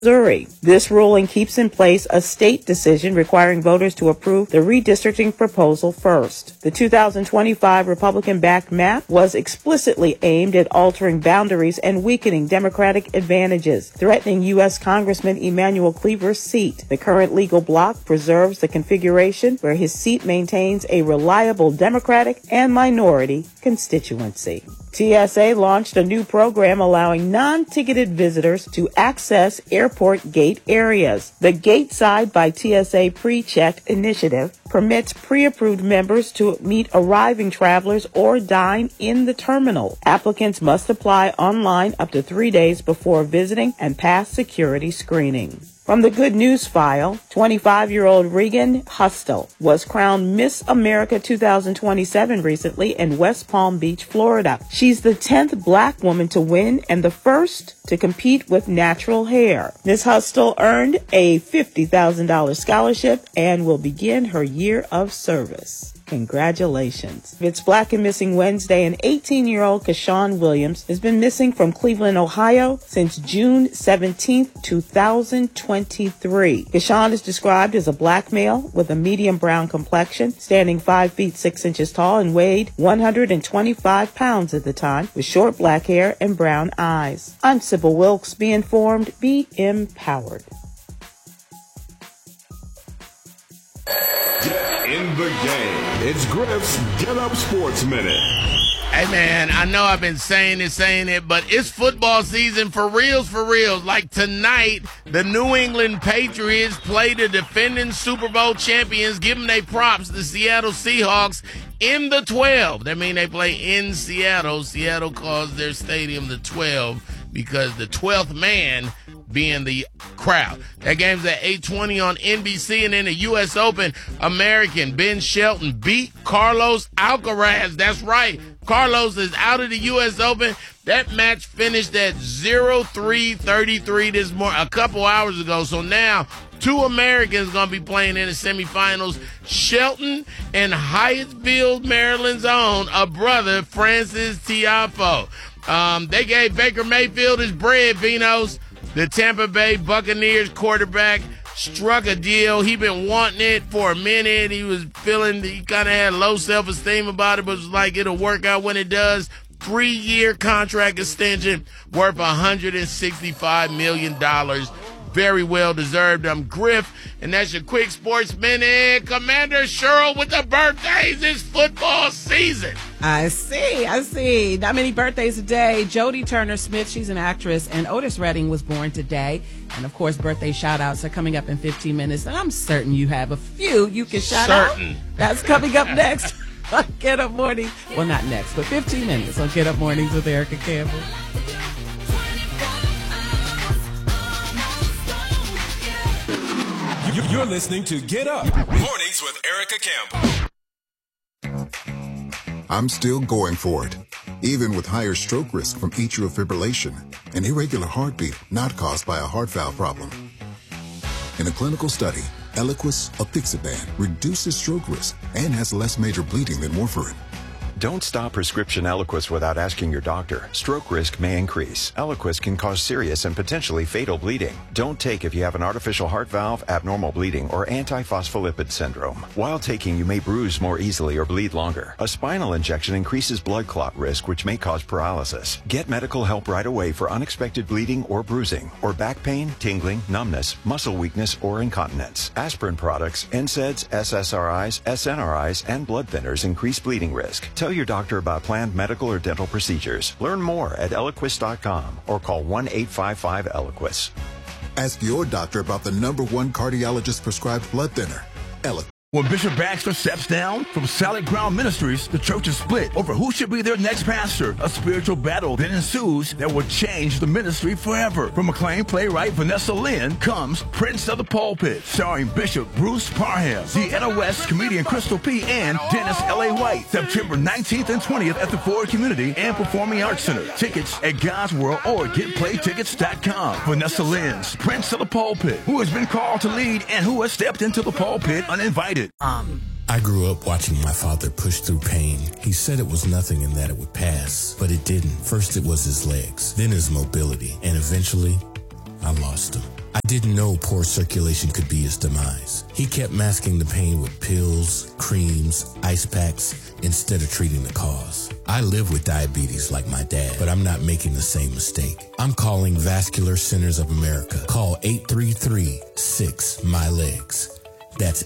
Missouri. This ruling keeps in place a state decision requiring voters to approve the redistricting proposal first. The 2025 Republican-backed map was explicitly aimed at altering boundaries and weakening Democratic advantages, threatening U.S. Congressman Emanuel Cleaver's seat. The current legal bloc preserves the configuration where his seat maintains a reliable Democratic and minority constituency. TSA launched a new program allowing non-ticketed visitors to access airport gate areas. The Gateside by TSA Pre-Check initiative permits pre-approved members to meet arriving travelers or dine in the terminal. Applicants must apply online up to 3 days before visiting and pass security screening. From the Good News File, 25-year-old Regan Hustel was crowned Miss America 2027 recently in West Palm Beach, Florida. She's the 10th black woman to win and the first to compete with natural hair. Ms. Hustel earned a $50,000 scholarship and will begin her year of service. Congratulations. It's Black and Missing Wednesday, and 18-year-old Kashawn Williams has been missing from Cleveland, Ohio since June 17, 2023. Kashawn is described as a black male with a medium brown complexion, standing 5 feet 6 inches tall and weighed 125 pounds at the time, with short black hair and brown eyes. I'm Sybil Wilkes. Be informed, be empowered. Get in the game. It's Griff's Get Up Sports Minute. Hey, man, I know I've been saying it, but it's football season for reals. Like tonight, the New England Patriots play the defending Super Bowl champions. Give them their props, the Seattle Seahawks, in the 12. That means they play in Seattle. Seattle calls their stadium the 12 because the 12th man being the crowd. That game's at 8:20 on NBC. And in the U.S. Open, American Ben Shelton beat Carlos Alcaraz. That's right. Carlos is out of the U.S. Open. That match finished at 0-3-33 this morning, a couple hours ago. So now 2 Americans going to be playing in the semifinals. Shelton and Hyattsville, Maryland's own, a brother, Francis Tiafoe. They gave Baker Mayfield his bread, Vinos. The Tampa Bay Buccaneers quarterback struck a deal. He been wanting it for a minute. He kind of had low self-esteem about it, but was like, it'll work out when it does. 3-year contract extension worth $165 million. Very well deserved. I'm Griff, and that's your quick sports minute. Commander Cheryl with the birthdays. It's football season. I see. Not many birthdays today. Jodie Turner-Smith, she's an actress, and Otis Redding was born today. And, of course, birthday shout-outs are coming up in 15 minutes. And I'm certain you have a few you can shout out. That's coming up next on Get Up Mornings. Well, not next, but 15 minutes on Get Up Mornings with Erica Campbell. You're listening to Get Up Mornings with Erica Campbell. I'm still going for it, even with higher stroke risk from atrial fibrillation, an irregular heartbeat not caused by a heart valve problem. In a clinical study, Eliquis apixaban reduces stroke risk and has less major bleeding than warfarin. Don't stop prescription Eliquis without asking your doctor. Stroke risk may increase. Eliquis can cause serious and potentially fatal bleeding. Don't take if you have an artificial heart valve, abnormal bleeding, or antiphospholipid syndrome. While taking, you may bruise more easily or bleed longer. A spinal injection increases blood clot risk, which may cause paralysis. Get medical help right away for unexpected bleeding or bruising, or back pain, tingling, numbness, muscle weakness, or incontinence. Aspirin products, NSAIDs, SSRIs, SNRIs, and blood thinners increase bleeding risk. Tell your doctor about planned medical or dental procedures. Learn more at Eliquis.com or call 1-855-ELIQUIS. Ask your doctor about the #1 cardiologist prescribed blood thinner, Eliquis. When Bishop Baxter steps down from Solid Ground Ministries, the church is split over who should be their next pastor. A spiritual battle then ensues that will change the ministry forever. From acclaimed playwright Vanessa Lynn comes Prince of the Pulpit, starring Bishop Bruce Parham, Deanna West, comedian Crystal P., and Dennis L.A. White. September 19th and 20th at the Ford Community and Performing Arts Center. Tickets at God's World or GetPlayTickets.com. Vanessa Lynn's Prince of the Pulpit, who has been called to lead and who has stepped into the pulpit uninvited. I grew up watching my father push through pain. He said it was nothing and that it would pass, but it didn't. First it was his legs, then his mobility, and eventually I lost him. I didn't know poor circulation could be his demise. He kept masking the pain with pills, creams, ice packs, instead of treating the cause. I live with diabetes like my dad, but I'm not making the same mistake. I'm calling Vascular Centers of America. Call 833-6-MY-LEGS. That's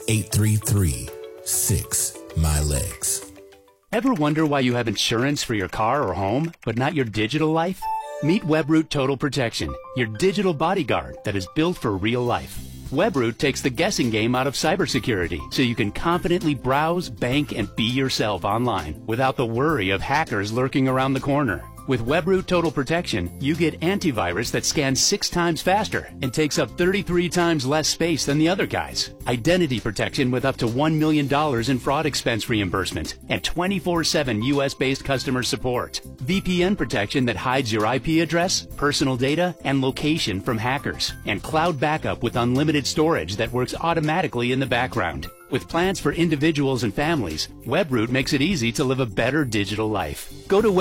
833-6-MY-LEGS. Ever wonder why you have insurance for your car or home, but not your digital life? Meet WebRoot Total Protection, your digital bodyguard that is built for real life. WebRoot takes the guessing game out of cybersecurity, so you can confidently browse, bank, and be yourself online without the worry of hackers lurking around the corner. With WebRoot Total Protection, you get antivirus that scans 6 times faster and takes up 33 times less space than the other guys. Identity protection with up to $1 million in fraud expense reimbursement and 24/7 U.S.-based customer support. VPN protection that hides your IP address, personal data, and location from hackers. And cloud backup with unlimited storage that works automatically in the background. With plans for individuals and families, WebRoot makes it easy to live a better digital life. Go to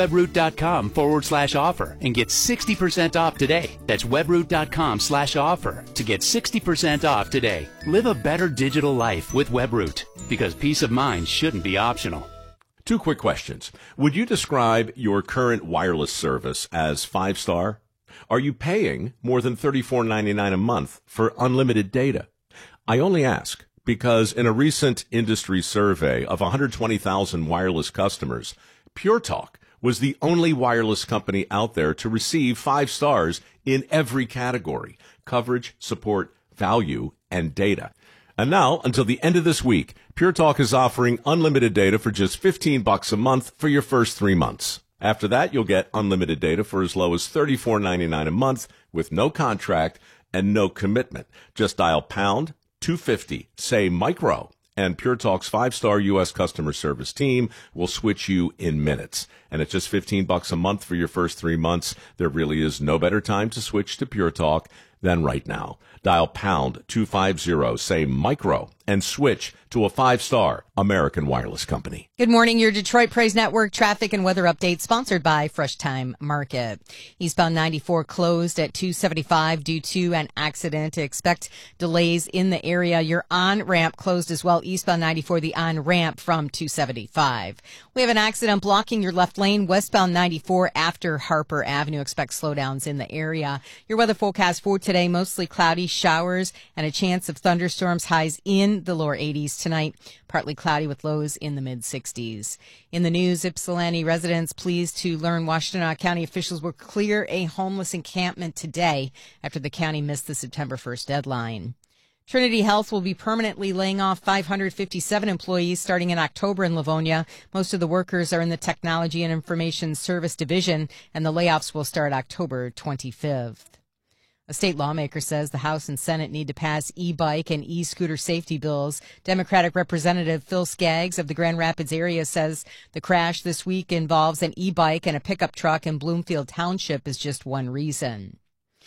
webroot.com/offer and get 60% off today. That's webroot.com/offer to get 60% off today. Live a better digital life with WebRoot, because peace of mind shouldn't be optional. 2 quick questions. Would you describe your current wireless service as 5-star? Are you paying more than $34.99 a month for unlimited data? I only ask because in a recent industry survey of 120,000 wireless customers, Pure Talk was the only wireless company out there to receive 5 stars in every category: coverage, support, value, and data. And now, until the end of this week, Pure Talk is offering unlimited data for just $15 a month for your first 3 months. After that, you'll get unlimited data for as low as $34.99 a month with no contract and no commitment. Just dial pound 250, say micro, and Pure Talk's 5-star U.S. customer service team will switch you in minutes. And at just $15 a month for your first 3 months, there really is no better time to switch to Pure Talk than right now. Dial pound 250, say micro, and switch to a 5-star American wireless company. Good morning. Your Detroit Praise Network traffic and weather update sponsored by Fresh Time Market. Eastbound 94 closed at 275 due to an accident. Expect delays in the area. Your on-ramp closed as well. Eastbound 94, the on-ramp from 275. We have an accident blocking your left lane westbound 94 after Harper Avenue. Expect slowdowns in the area. Your weather forecast for today, mostly cloudy, showers, and a chance of thunderstorms. Highs in the lower 80s tonight. Partly cloudy with lows in the mid-60s. In the news, Ypsilanti residents pleased to learn Washtenaw County officials will clear a homeless encampment today after the county missed the September 1st deadline. Trinity Health will be permanently laying off 557 employees starting in October in Livonia. Most of the workers are in the Technology and Information Service Division, and the layoffs will start October 25th. A state lawmaker says the House and Senate need to pass e-bike and e-scooter safety bills. Democratic Representative Phil Skaggs of the Grand Rapids area says the crash this week involves an e-bike and a pickup truck in Bloomfield Township is just one reason.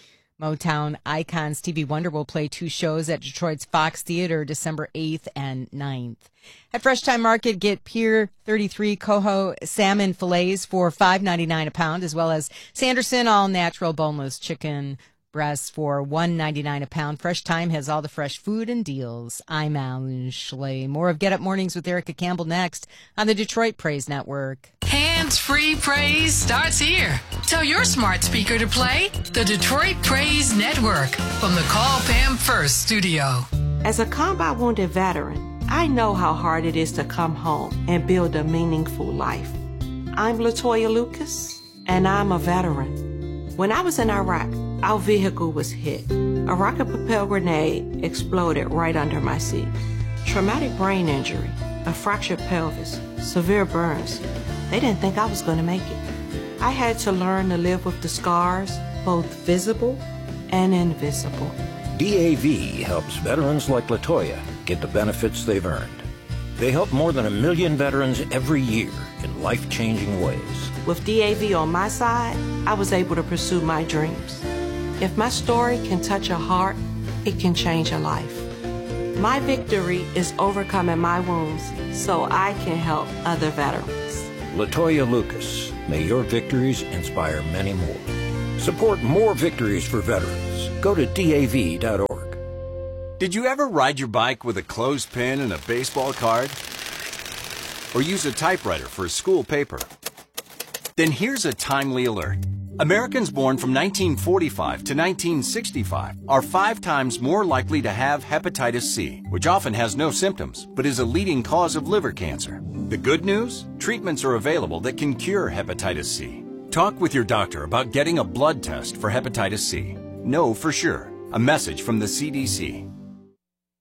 Motown icon Stevie Wonder will play 2 shows at Detroit's Fox Theater December 8th and 9th. At Fresh Time Market, get Pier 33 Coho salmon fillets for $5.99 a pound, as well as Sanderson all-natural boneless chicken breasts for $1.99 a pound. Fresh Time has all the fresh food and deals. I'm Alan Schley. More of Get Up Mornings with Erica Campbell next on the Detroit Praise Network. Hands-free praise starts here. Tell your smart speaker to play the Detroit Praise Network from the Call Pam First studio. As a combat wounded veteran, I know how hard it is to come home and build a meaningful life. I'm Latoya Lucas, and I'm a veteran. When I was in Iraq, our vehicle was hit. A rocket-propelled grenade exploded right under my seat. Traumatic brain injury, a fractured pelvis, severe burns. They didn't think I was going to make it. I had to learn to live with the scars, both visible and invisible. DAV helps veterans like Latoya get the benefits they've earned. They help more than 1 million veterans every year in life-changing ways. With DAV on my side, I was able to pursue my dreams. If my story can touch a heart, it can change a life. My victory is overcoming my wounds so I can help other veterans. Latoya Lucas, may your victories inspire many more. Support more victories for veterans. Go to DAV.org. Did you ever ride your bike with a clothespin and a baseball card? Or use a typewriter for a school paper? Then here's a timely alert. Americans born from 1945 to 1965 are 5 times more likely to have hepatitis C, which often has no symptoms, but is a leading cause of liver cancer. The good news? Treatments are available that can cure hepatitis C. Talk with your doctor about getting a blood test for hepatitis C. Know for sure. A message from the CDC.